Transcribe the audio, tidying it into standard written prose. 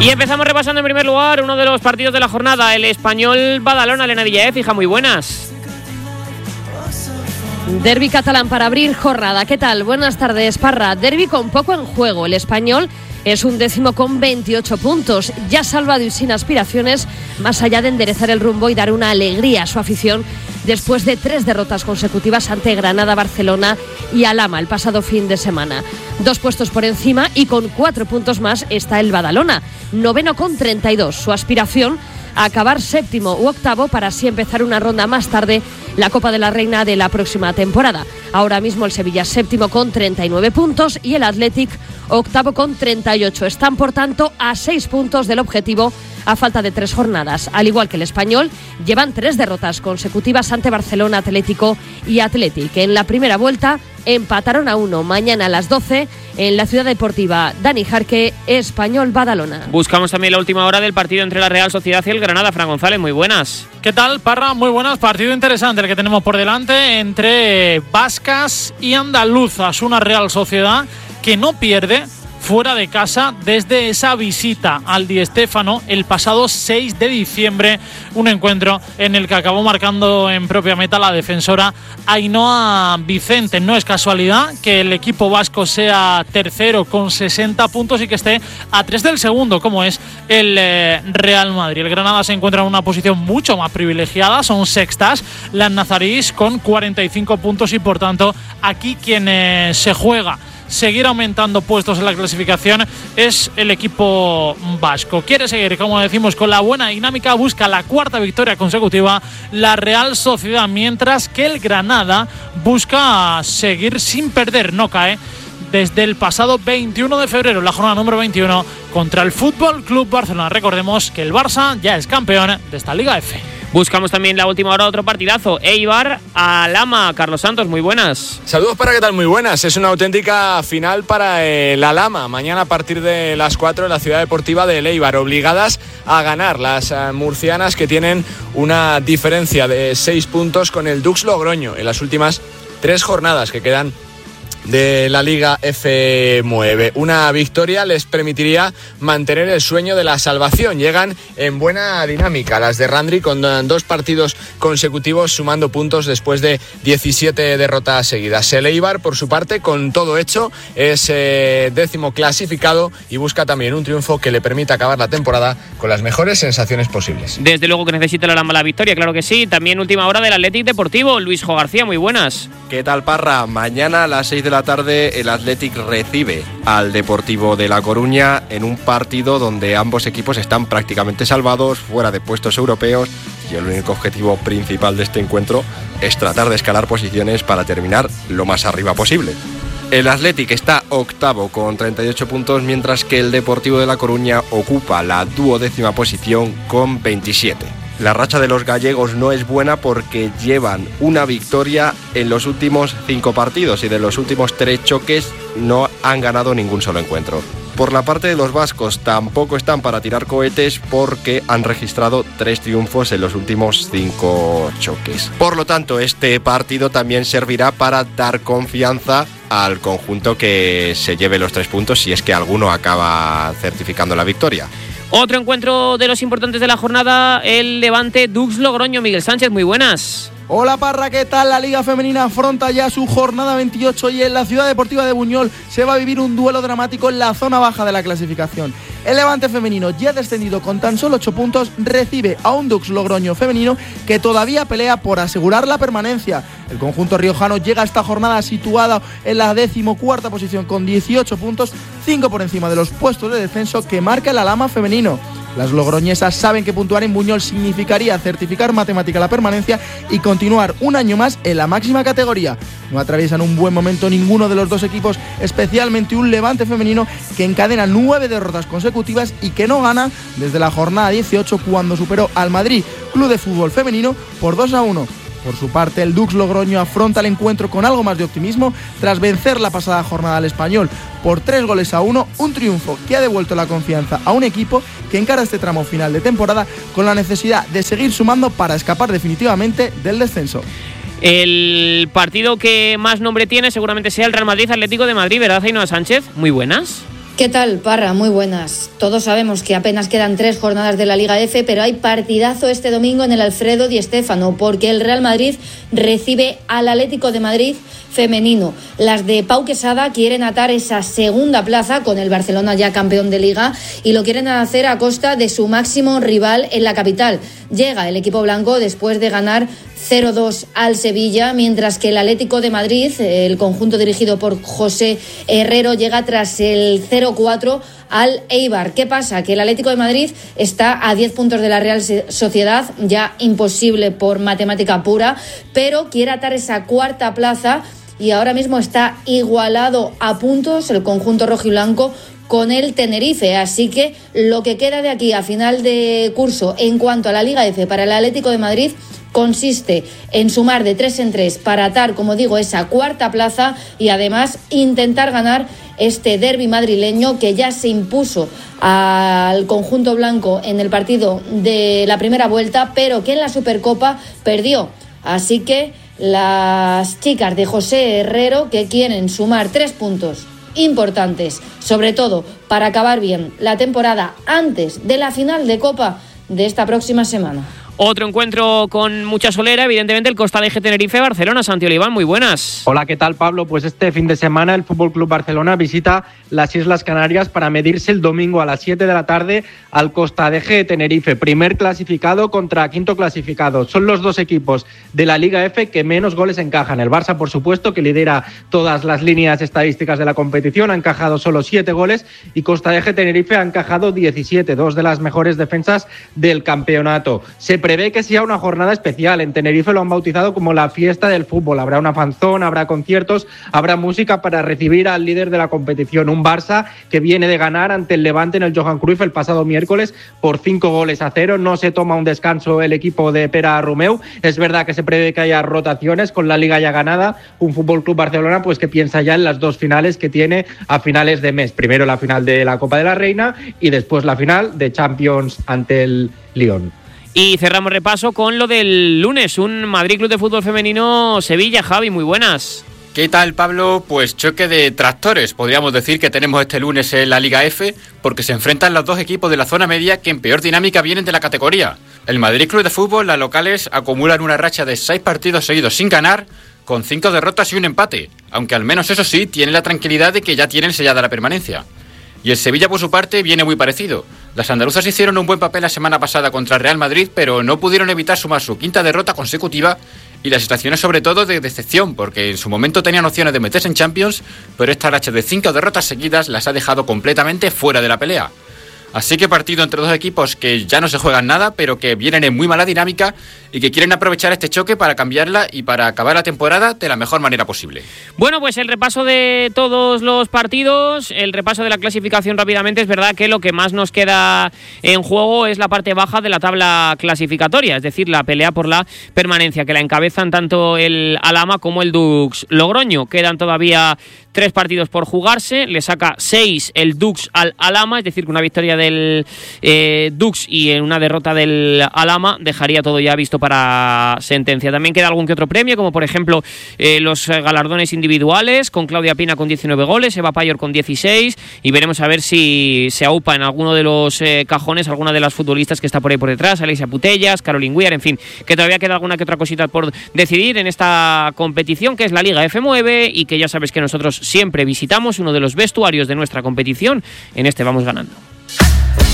Y empezamos repasando en primer lugar uno de los partidos de la jornada, el Español Badalona, Elena Villaécija, muy buenas. Derbi catalán para abrir jornada. ¿Qué tal? Buenas tardes, Parra. Derbi con poco en juego. El Español es 11º con 28 puntos. Ya salvado y sin aspiraciones, más allá de enderezar el rumbo y dar una alegría a su afición después de 3 derrotas consecutivas ante Granada, Barcelona y Alhama el pasado fin de semana. 2 puestos por encima y con 4 puntos más está el Badalona, 9º con 32. Su aspiración, acabar 7º u 8º para así empezar una ronda más tarde la Copa de la Reina de la próxima temporada. Ahora mismo el Sevilla 7º con 39 puntos y el Athletic 8º con 38. Están, por tanto, a 6 puntos del objetivo a falta de 3 jornadas. Al igual que el Español, llevan 3 derrotas consecutivas ante Barcelona, Atlético y Athletic. En la primera vuelta empataron a 1. Mañana a las 12 en la Ciudad Deportiva Dani Jarque, Español Badalona. Buscamos también la última hora del partido entre la Real Sociedad y el Granada. Fran González, muy buenas. ¿Qué tal, Parra? Muy buenas. Partido interesante el que tenemos por delante entre vascas y andaluzas. Una Real Sociedad que no pierde fuera de casa desde esa visita al Di Stéfano el pasado 6 de diciembre, un encuentro en el que acabó marcando en propia meta la defensora Ainhoa Vicente. No es casualidad que el equipo vasco sea tercero con 60 puntos y que esté a 3 del segundo, como es el Real Madrid. El Granada se encuentra en una posición mucho más privilegiada, son sextas las nazarís con 45 puntos y por tanto aquí quien se juega seguir aumentando puestos en la clasificación es el equipo vasco. Quiere seguir, como decimos, con la buena dinámica, busca la 4ª victoria consecutiva la Real Sociedad, mientras que el Granada busca seguir sin perder, no cae desde el pasado 21 de febrero, la jornada número 21 contra el Fútbol Club Barcelona. Recordemos que el Barça ya es campeón de esta Liga F. Buscamos también la última hora, otro partidazo. Eibar, Alhama. Carlos Santos, muy buenas. Saludos, para ¿qué tal? Muy buenas. Es una auténtica final para el Alhama. Mañana a partir de las 4 en la Ciudad Deportiva de Eibar. Obligadas a ganar las murcianas, que tienen una diferencia de 6 puntos con el Dux Logroño en las últimas 3 jornadas que quedan de la Liga F9. Una victoria les permitiría mantener el sueño de la salvación. Llegan en buena dinámica las de Randri, con 2 partidos consecutivos sumando puntos después de 17 derrotas seguidas. El Eibar, por su parte, con todo hecho, es 10º clasificado y busca también un triunfo que le permita acabar la temporada con las mejores sensaciones posibles. Desde luego que necesita la mala victoria, claro que sí. También última hora del Athletic Deportivo. Luis Jo García, muy buenas. ¿Qué tal, Parra? Mañana a las 6 de la tarde el Athletic recibe al Deportivo de La Coruña en un partido donde ambos equipos están prácticamente salvados, fuera de puestos europeos, y el único objetivo principal de este encuentro es tratar de escalar posiciones para terminar lo más arriba posible. El Athletic está 8º con 38 puntos, mientras que el Deportivo de La Coruña ocupa la 12ª posición con 27. La racha de los gallegos no es buena porque llevan una victoria en los últimos 5 partidos y de los últimos 3 choques no han ganado ningún solo encuentro. Por la parte de los vascos tampoco están para tirar cohetes porque han registrado 3 triunfos en los últimos 5 choques. Por lo tanto, este partido también servirá para dar confianza al conjunto que se lleve los 3 puntos si es que alguno acaba certificando la victoria. Otro encuentro de los importantes de la jornada, el Levante Dux Logroño. Miguel Sánchez, muy buenas. Hola, Parra, ¿qué tal? La Liga Femenina afronta ya su jornada 28 y en la Ciudad Deportiva de Buñol se va a vivir un duelo dramático en la zona baja de la clasificación. El Levante femenino, ya descendido con tan solo 8 puntos, recibe a un Dux Logroño femenino que todavía pelea por asegurar la permanencia. El conjunto riojano llega a esta jornada situada en la 14ª posición con 18 puntos, 5 por encima de los puestos de descenso que marca el Alhama femenino. Las logroñesas saben que puntuar en Buñol significaría certificar matemática la permanencia y continuar un año más en la máxima categoría. No atraviesan un buen momento ninguno de los dos equipos, especialmente un Levante femenino que encadena 9 derrotas consecutivas y que no gana desde la jornada 18 cuando superó al Madrid Club de Fútbol Femenino por 2-1. Por su parte, el Dux Logroño afronta el encuentro con algo más de optimismo tras vencer la pasada jornada al Español por 3-1, un triunfo que ha devuelto la confianza a un equipo que encara este tramo final de temporada con la necesidad de seguir sumando para escapar definitivamente del descenso. El partido que más nombre tiene seguramente sea el Real Madrid Atlético de Madrid, ¿verdad, Ainhoa Sánchez? Muy buenas. ¿Qué tal, Parra? Muy buenas. Todos sabemos que apenas quedan 3 jornadas de la Liga F, pero hay partidazo este domingo en el Alfredo Di Stéfano, porque el Real Madrid recibe al Atlético de Madrid femenino. Las de Pau Quesada quieren atar esa segunda plaza con el Barcelona ya campeón de Liga y lo quieren hacer a costa de su máximo rival en la capital. Llega el equipo blanco después de ganar 0-2 al Sevilla, mientras que el Atlético de Madrid, el conjunto dirigido por José Herrero, llega tras el 0-4 al Eibar. ¿Qué pasa? Que el Atlético de Madrid está a 10 puntos de la Real Sociedad, ya imposible por matemática pura, pero quiere atar esa cuarta plaza y ahora mismo está igualado a puntos el conjunto rojiblanco con el Tenerife, así que lo que queda de aquí a final de curso en cuanto a la Liga F para el Atlético de Madrid consiste en sumar de 3 en 3 para atar, como digo, esa cuarta plaza y además intentar ganar este derbi madrileño que ya se impuso al conjunto blanco en el partido de la primera vuelta, pero que en la Supercopa perdió. Así que las chicas de José Herrero, que quieren sumar 3 puntos importantes, sobre todo para acabar bien la temporada antes de la final de Copa de esta próxima semana. Otro encuentro con mucha solera, evidentemente el Costa Deje Tenerife-Barcelona. Santi Oliván, muy buenas. Hola, ¿qué tal, Pablo? Pues este fin de semana el FC Barcelona visita las Islas Canarias para medirse el domingo a las 7 de la tarde al Costa Deje Tenerife, primer clasificado contra quinto clasificado. Son los dos equipos de la Liga F que menos goles encajan. El Barça, por supuesto, que lidera todas las líneas estadísticas de la competición, ha encajado solo 7 goles y Costa Deje Tenerife ha encajado 17, 2 de las mejores defensas del campeonato. Se prevé que sea una jornada especial. En Tenerife lo han bautizado como la fiesta del fútbol. Habrá una fanzón, habrá conciertos, habrá música para recibir al líder de la competición. Un Barça que viene de ganar ante el Levante en el Johan Cruyff el pasado miércoles por 5-0. No se toma un descanso el equipo de Pere Romeu. Es verdad que se prevé que haya rotaciones con la Liga ya ganada. Un FC Barcelona pues que piensa ya en las 2 finales que tiene a finales de mes. Primero la final de la Copa de la Reina y después la final de Champions ante el Lyon. Y cerramos repaso con lo del lunes, un Madrid Club de Fútbol Femenino Sevilla. Javi, muy buenas. ¿Qué tal, Pablo? Pues choque de tractores, podríamos decir que tenemos este lunes en la Liga F, porque se enfrentan los dos equipos de la zona media que en peor dinámica vienen de la categoría. El Madrid Club de Fútbol, las locales, acumulan una racha de 6 partidos seguidos sin ganar, con 5 derrotas y un empate, aunque al menos eso sí, tiene la tranquilidad de que ya tienen sellada la permanencia. Y el Sevilla, por su parte, viene muy parecido. Las andaluzas hicieron un buen papel la semana pasada contra el Real Madrid, pero no pudieron evitar sumar su 5ª derrota consecutiva y la situación es sobre todo de decepción, porque en su momento tenían opciones de meterse en Champions, pero esta racha de 5 derrotas seguidas las ha dejado completamente fuera de la pelea. Así que partido entre dos equipos que ya no se juegan nada, pero que vienen en muy mala dinámica y que quieren aprovechar este choque para cambiarla y para acabar la temporada de la mejor manera posible. Bueno, pues el repaso de todos los partidos, el repaso de la clasificación rápidamente. Es verdad que lo que más nos queda en juego es la parte baja de la tabla clasificatoria, es decir, la pelea por la permanencia, que la encabezan tanto el Alhama como el Dux Logroño. Quedan todavía 3 partidos por jugarse, le saca 6 el Dux al Alhama, es decir, que una victoria del Dux y una derrota del Alhama dejaría todo ya visto para sentencia. También queda algún que otro premio, como por ejemplo los galardones individuales, con Claudia Pina con 19 goles, Eva Payor con 16, y veremos a ver si se aupa en alguno de los cajones alguna de las futbolistas que está por ahí por detrás, Alicia Putellas, Caroline Weir, en fin, que todavía queda alguna que otra cosita por decidir en esta competición que es la Liga F9 y que ya sabes que nosotros siempre visitamos uno de los vestuarios de nuestra competición en este Vamos Ganando.